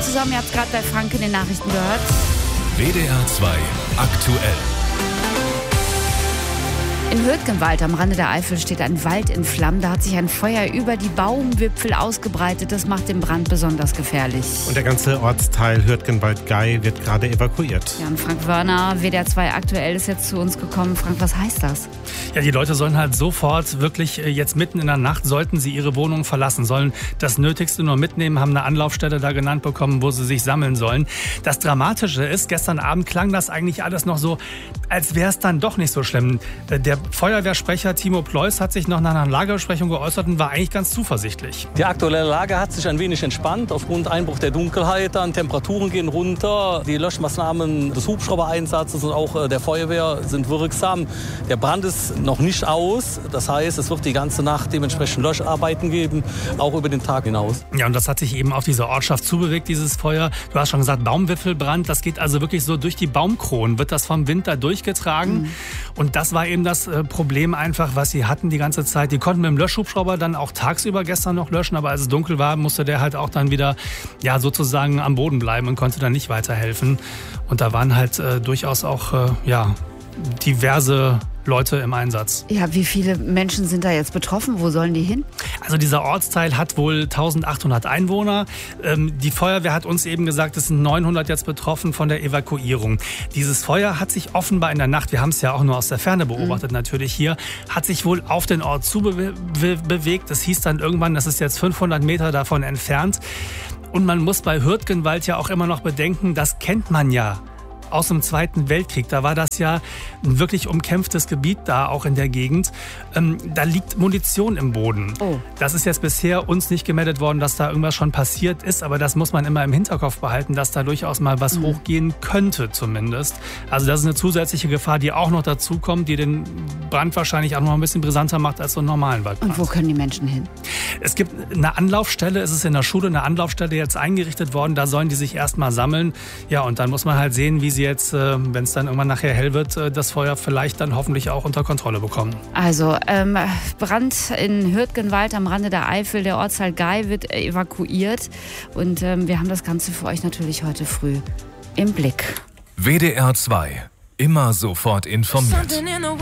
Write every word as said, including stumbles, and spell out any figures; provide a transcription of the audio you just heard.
zusammen, ihr habt gerade bei Frank in den Nachrichten gehört. W D R zwei aktuell. In Hürtgenwald am Rande der Eifel steht ein Wald in Flammen. Da hat sich ein Feuer über die Baumwipfel ausgebreitet. Das macht den Brand besonders gefährlich. Und der ganze Ortsteil Hürtgenwald-Gei wird gerade evakuiert. Ja, und Frank Wörner, W D R zwei aktuell, ist jetzt zu uns gekommen. Frank, was heißt das? Ja, die Leute sollen halt sofort, wirklich jetzt mitten in der Nacht, sollten sie ihre Wohnung verlassen, sollen das Nötigste nur mitnehmen, haben eine Anlaufstelle da genannt bekommen, wo sie sich sammeln sollen. Das Dramatische ist, gestern Abend klang das eigentlich alles noch so, als wäre es dann doch nicht so schlimm. Der Feuerwehrsprecher Timo Pleus hat sich noch nach einer Lagebesprechung geäußert und war eigentlich ganz zuversichtlich. Die aktuelle Lage hat sich ein wenig entspannt aufgrund Einbruch der Dunkelheit. Dann Temperaturen gehen runter. Die Löschmaßnahmen des Hubschraubereinsatzes und auch der Feuerwehr sind wirksam. Der Brand ist noch nicht aus. Das heißt, es wird die ganze Nacht dementsprechend Löscharbeiten geben, auch über den Tag hinaus. Ja, und das hat sich eben auf diese Ortschaft zubewegt, dieses Feuer. Du hast schon gesagt, Baumwipfelbrand. Das geht also wirklich so durch die Baumkronen, wird das vom Wind da durchgetragen. Mhm. Und das war eben das äh, Problem einfach, was sie hatten die ganze Zeit. Die konnten mit dem Löschhubschrauber dann auch tagsüber gestern noch löschen, aber als es dunkel war, musste der halt auch dann wieder ja sozusagen am Boden bleiben und konnte dann nicht weiterhelfen. Und da waren halt äh, durchaus auch äh, ja diverse Leute im Einsatz. Ja, wie viele Menschen sind da jetzt betroffen? Wo sollen die hin? Also dieser Ortsteil hat wohl eintausendachthundert Einwohner. Ähm, die Feuerwehr hat uns eben gesagt, es sind neunhundert jetzt betroffen von der Evakuierung. Dieses Feuer hat sich offenbar in der Nacht, wir haben es ja auch nur aus der Ferne beobachtet mhm. natürlich hier, hat sich wohl auf den Ort zubewegt. Das hieß dann irgendwann, das ist jetzt fünfhundert Meter davon entfernt. Und man muss bei Hürtgenwald ja auch immer noch bedenken, das kennt man ja aus dem Zweiten Weltkrieg. Da war das ja ein wirklich umkämpftes Gebiet da, auch in der Gegend. Ähm, da liegt Munition im Boden. Oh. Das ist jetzt bisher uns nicht gemeldet worden, dass da irgendwas schon passiert ist, aber das muss man immer im Hinterkopf behalten, dass da durchaus mal was mhm. hochgehen könnte zumindest. Also das ist eine zusätzliche Gefahr, die auch noch dazu kommt, die den Brand wahrscheinlich auch noch ein bisschen brisanter macht als so einen normalen Waldbrand. Und wo können die Menschen hin? Es gibt eine Anlaufstelle, es ist in der Schule eine Anlaufstelle jetzt eingerichtet worden, da sollen die sich erstmal sammeln. Ja, und dann muss man halt sehen, wie sie jetzt, wenn es dann irgendwann nachher hell wird, das Feuer vielleicht dann hoffentlich auch unter Kontrolle bekommen. Also ähm, Brand in Hürtgenwald am Rande der Eifel, der Ortsteil Gei wird evakuiert und ähm, wir haben das Ganze für euch natürlich heute früh im Blick. W D R zwei, immer sofort informiert.